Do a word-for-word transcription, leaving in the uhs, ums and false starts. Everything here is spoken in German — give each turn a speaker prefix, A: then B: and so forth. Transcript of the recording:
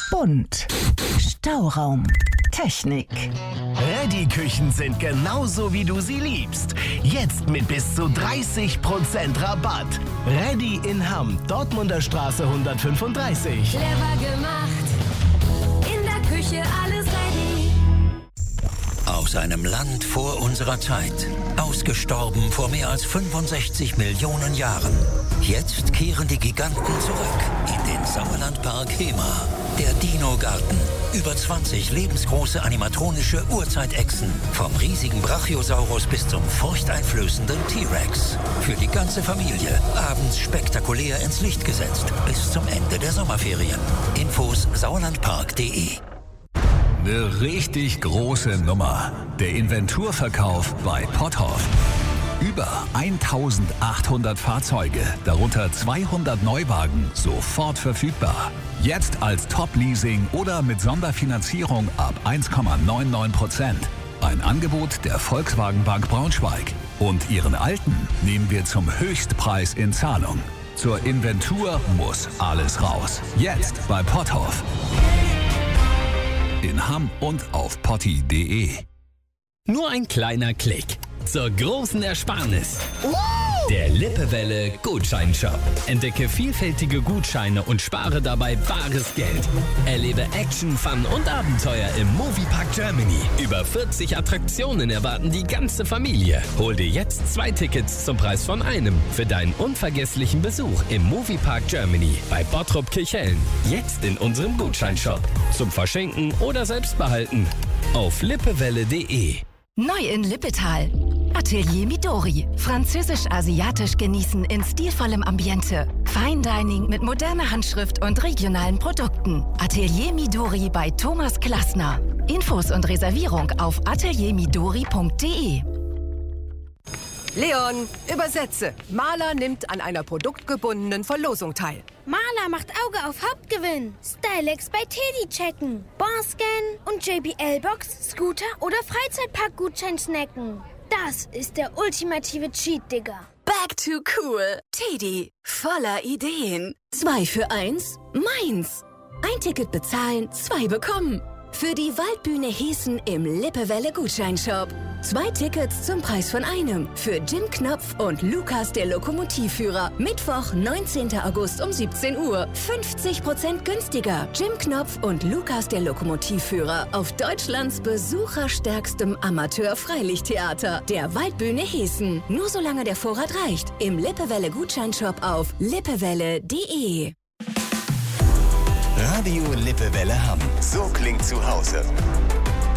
A: Bunt. Stauraum. Technik.
B: Reddy-Küchen sind genauso, wie du sie liebst. Jetzt mit bis zu dreißig Prozent Rabatt. Reddy in Hamm, Dortmunder Straße hundertfünfunddreißig.
C: Clever gemacht. In der Küche alles ready.
D: Aus einem Land vor unserer Zeit. Ausgestorben vor mehr als fünfundsechzig Millionen Jahren. Jetzt kehren die Giganten zurück in den Sauerlandpark Hema. Der Dino-Garten. Über zwanzig lebensgroße animatronische Urzeitechsen. Vom riesigen Brachiosaurus bis zum furchteinflößenden T-Rex. Für die ganze Familie. Abends spektakulär ins Licht gesetzt. Bis zum Ende der Sommerferien. Infos sauerlandpark punkt de.
E: Eine richtig große Nummer. Der Inventurverkauf bei Potthoff. Über eintausendachthundert Fahrzeuge, darunter zweihundert Neuwagen, sofort verfügbar. Jetzt als Top-Leasing oder mit Sonderfinanzierung ab eins Komma neunundneunzig Prozent. Ein Angebot der Volkswagen Bank Braunschweig. Und Ihren alten nehmen wir zum Höchstpreis in Zahlung. Zur Inventur muss alles raus. Jetzt bei Potthoff. In Hamm und auf potti punkt de.
F: Nur ein kleiner Klick zur großen Ersparnis. Der Lippewelle Gutscheinshop. Entdecke vielfältige Gutscheine und spare dabei bares Geld. Erlebe Action, Fun und Abenteuer im Moviepark Germany. Über vierzig Attraktionen erwarten die ganze Familie. Hol dir jetzt zwei Tickets zum Preis von einem für deinen unvergesslichen Besuch im Moviepark Germany bei Bottrop Kirchhellen. Jetzt in unserem Gutscheinshop. Zum Verschenken oder selbst behalten. Auf lippewelle punkt de.
G: Neu in Lippetal. Atelier Midori. Französisch-asiatisch genießen in stilvollem Ambiente. Fine Dining mit moderner Handschrift und regionalen Produkten. Atelier Midori bei Thomas Klassner. Infos und Reservierung auf atelier midori punkt de.
H: Leon, übersetze. Maler nimmt an einer produktgebundenen Verlosung teil.
I: Maler macht Auge auf Hauptgewinn. Stylex bei Teddy checken. Bonscan und J B L-Box, Scooter oder Freizeitpark-Gutschein snacken. Das ist der ultimative Cheat, Digga.
G: Back to cool. Teddy, voller Ideen. Zwei für eins, meins. Ein Ticket bezahlen, zwei bekommen. Für die Waldbühne Hessen im Lippewelle Gutscheinshop. Zwei Tickets zum Preis von einem. Für Jim Knopf und Lukas der Lokomotivführer. Mittwoch, neunzehnten August um siebzehn Uhr. fünfzig Prozent günstiger. Jim Knopf und Lukas der Lokomotivführer auf Deutschlands besucherstärkstem Amateur-Freilichttheater. Der Waldbühne Hessen. Nur solange der Vorrat reicht. Im Lippewelle Gutscheinshop auf lippewelle punkt de.
B: Radio Lippewelle Hamm. So klingt zu Hause.